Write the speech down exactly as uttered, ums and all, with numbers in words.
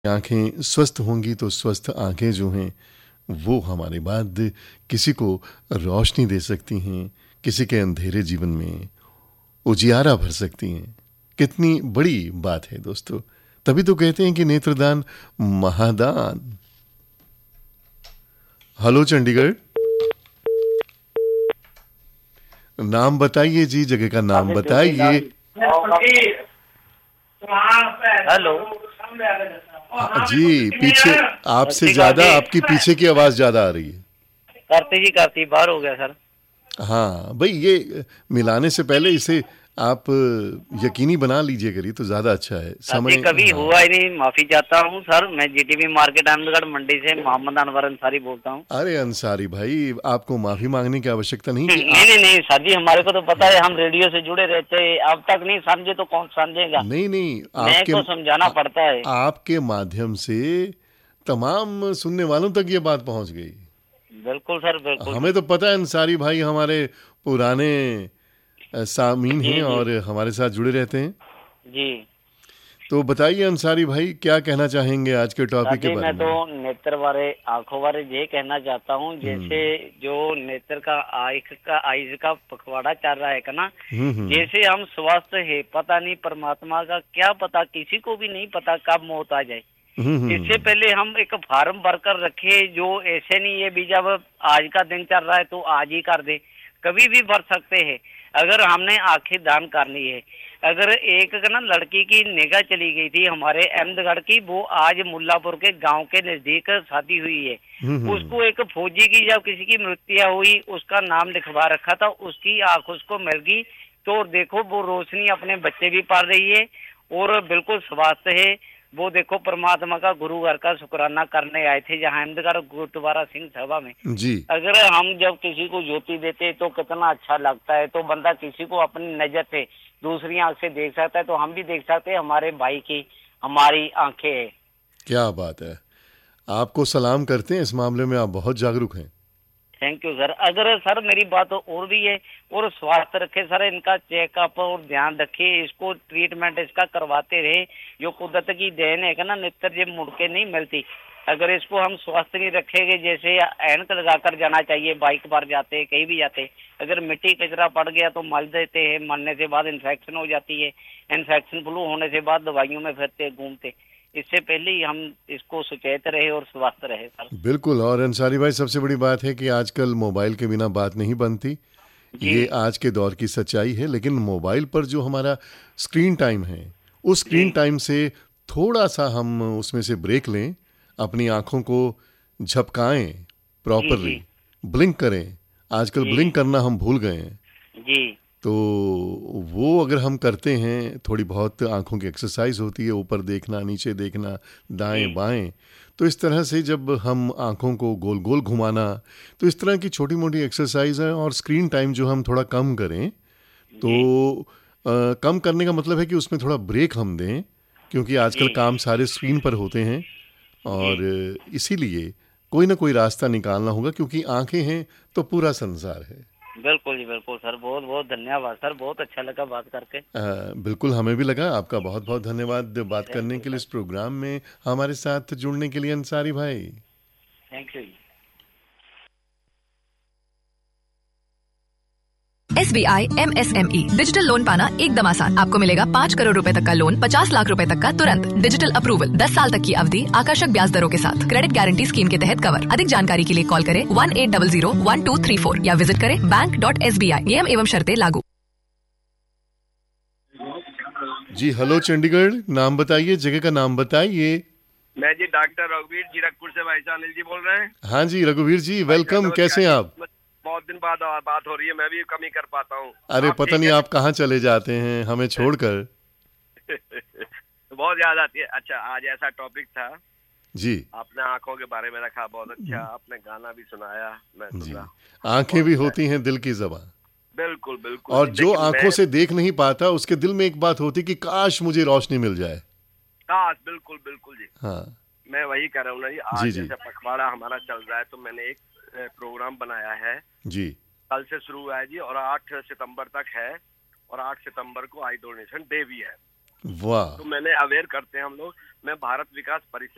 आंखें स्वस्थ होंगी तो स्वस्थ आंखें जो हैं वो हमारे बाद किसी को रोशनी दे सकती हैं, किसी के अंधेरे जीवन में उजियारा भर सकती हैं। कितनी बड़ी बात है दोस्तों। तभी तो कहते हैं कि नेत्रदान महादान। हेलो चंडीगढ़, नाम बताइए जी, जगह का नाम बताइए। हेलो जी, पीछे आपसे ज्यादा आपकी पीछे की आवाज ज्यादा आ रही है। करती जी करती बाहर हो गया सर। हाँ भाई, ये मिलाने से पहले इसे आप यकीनी बना लीजिए करिए तो ज्यादा अच्छा है। समय कभी हाँ। हुआ ही नहीं, माफी चाहता हूँ सर। मैं जीटीवी मार्केट अहमदगढ़ मंडी से मोहम्मद अनवर अंसारी बोलता हूँ। अरे अंसारी भाई, आपको माफी मांगने की आवश्यकता नहीं। नहीं नहीं नहीं सर जी, हमारे को तो पता है, हम रेडियो से जुड़े रहते हैं। अब तक नहीं समझे तो कौन समझेगा। नहीं नहीं, आपके को समझाना पड़ता है। आपके माध्यम से तमाम सुनने वालों तक ये बात पहुंच गई। बिल्कुल सर, बिल्कुल। हमें तो पता है अंसारी भाई हमारे पुराने सामीन हैं और हमारे साथ जुड़े रहते हैं जी। तो बताइए अंसारी भाई, क्या कहना चाहेंगे आज के टॉपिक के बारे में? मैं तो नेत्र बारे आंखों बारे ये कहना चाहता हूँ, जैसे जो नेत्र का आँख का आइज का पखवाड़ा चल रहा है ना, जैसे हम स्वस्थ है, पता नहीं परमात्मा का क्या पता, किसी को भी नहीं पता कब मौत आ जाए। इससे पहले हम एक फार्म भरकर रखे, जो ऐसे नहीं है भी जब आज का दिन चल रहा है तो आज ही कर दे, कभी भी भर सकते हैं। अगर हमने आंखें दान करनी है, अगर एक ना लड़की की निगाह चली गई थी हमारे अहमदगढ़ की, वो आज मुल्लापुर के गांव के नजदीक शादी हुई है। उसको एक फौजी की जब किसी की मृत्यु हुई, उसका नाम लिखवा रखा था, उसकी आंख उसको मिल गई। तो देखो वो रोशनी अपने बच्चे भी पाल रही है और बिल्कुल स्वस्थ है। वो देखो परमात्मा का गुरु घर का शुक्राना करने आए थे जहाँ अहमदगढ़ गुरुद्वारा सिंह सभा में जी। अगर हम जब किसी को ज्योति देते तो कितना अच्छा लगता है। तो बंदा किसी को अपनी नजर से दूसरी आंख से देख सकता है, तो हम भी देख सकते हैं। हमारे भाई की हमारी आंखें है। क्या बात है, आपको सलाम करते हैं, इस मामले में आप बहुत जागरूक हैं। Thank you sir. अगर सर मेरी बात और भी है, और स्वास्थ्य रखे सर, इनका चेकअप और ध्यान रखे, इसको ट्रीटमेंट इसका करवाते रहे। जो कुदरत की देन है ना, नेत्र जब मुड़ के नहीं मिलती। अगर इसको हम स्वास्थ्य नहीं रखेंगे, जैसे ऐनक लगाकर जाना चाहिए, बाइक पर जाते कहीं भी जाते, अगर मिट्टी कचरा पड़ गया तो मल देते हैं, मरने के बाद इन्फेक्शन हो जाती है, इन्फेक्शन फ्लू होने के बाद दवाइयों में फिरते घूमते। इससे पहले ही हम इसको सचेत रहे और स्वस्थ रहे सर। बिल्कुल। और अंसारी भाई, सबसे बड़ी बात है कि आजकल मोबाइल के बिना बात नहीं बनती, ये आज के दौर की सच्चाई है। लेकिन मोबाइल पर जो हमारा स्क्रीन टाइम है, उस स्क्रीन टाइम से थोड़ा सा हम उसमें से ब्रेक लें, अपनी आंखों को झपकाएं, प्रॉपरली ब्लिंक करें। आजकल ब्लिंक करना हम भूल गए हैं जी। तो वो अगर हम करते हैं, थोड़ी बहुत आंखों की एक्सरसाइज होती है, ऊपर देखना, नीचे देखना, दाएं बाएं, तो इस तरह से जब हम आंखों को गोल गोल घुमाना, तो इस तरह की छोटी मोटी एक्सरसाइज है। और स्क्रीन टाइम जो हम थोड़ा कम करें, तो आ, कम करने का मतलब है कि उसमें थोड़ा ब्रेक हम दें, क्योंकि आजकल काम सारे स्क्रीन पर होते हैं और इसीलिए कोई ना कोई रास्ता निकालना होगा, क्योंकि आंखें हैं तो पूरा संसार है। बिल्कुल जी बिल्कुल सर, बहुत बहुत धन्यवाद सर, बहुत अच्छा लगा बात करके। आ, बिल्कुल, हमें भी लगा। आपका बहुत बहुत धन्यवाद बात करने के लिए, इस प्रोग्राम में हमारे साथ जुड़ने के लिए अंसारी भाई। Thank you. S B I am S M E digital loan पाना एकदम आसान। आपको मिलेगा पाँच करोड़ रुपए तक का लोन, पचास लाख रुपए तक का तुरंत, डिजिटल अप्रूवल, दस साल तक की अवधि, आकर्षक ब्याज दरों के साथ, क्रेडिट गारंटी स्कीम के तहत कवर। अधिक जानकारी के लिए कॉल करें one eight double zero one two three four या विजिट करें bank dot S B I. नियम एवं शर्तें लागू। जी हेलो चंडीगढ़, नाम बताइए, जगह का नाम बताइए। मैं जी डॉक्टर रघुवीर जीरकपुर से भाई अनिल जी बोल रहे हैं। हाँ जी रघुवीर जी, वेलकम। कैसे हैं आप? बहुत दिन बाद बात हो रही है, मैं भी कम ही कर पाता हूँ। अरे पता नहीं आप कहाँ चले जाते हैं हमें छोड़कर। बहुत याद आती है। अच्छा, आज ऐसा टॉपिक था जी, आपने आंखों के बारे में रखा, बहुत अच्छा। आपने गाना भी सुनाया, मैं सुना। आंखें भी होती हैं दिल की ज़बान। बिल्कुल बिल्कुल। और जो आंखों से देख नहीं पाता, उसके दिल में एक बात होती कि काश मुझे रोशनी मिल जाए। काश, बिल्कुल बिल्कुल जी। हाँ, मैं वही कर रहा हूँ ना जी। आज जैसे पखवाड़ा हमारा चल रहा है, तो मैंने एक प्रोग्राम बनाया है जी। कल से शुरू हुआ है जी, और आठ सितंबर तक है, और आठ सितंबर को आई डोनेशन डे भी है। वाह। तो मैंने अवेयर करते हैं हम लोग। मैं भारत विकास परिषद